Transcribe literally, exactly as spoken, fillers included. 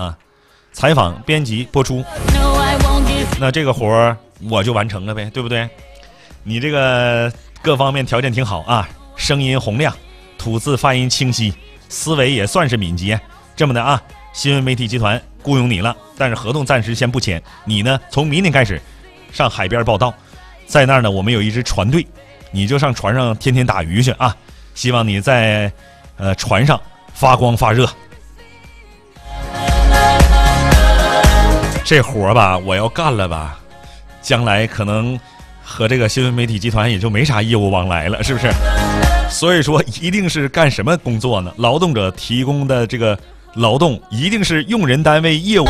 啊，采访、编辑、播出，那这个活儿我就完成了呗，对不对？你这个各方面条件挺好啊，声音洪亮，吐字发音清晰，思维也算是敏捷。这么的啊，新闻媒体集团雇佣你了，但是合同暂时先不签。你呢，从明天开始上海边报道，在那儿呢，我们有一支船队，你就上船上天天打鱼去啊！希望你在呃船上发光发热。这活儿吧，我要干了吧，将来可能和这个新闻媒体集团也就没啥业务往来了，是不是？所以说，一定是干什么工作呢？劳动者提供的这个劳动，一定是用人单位业务。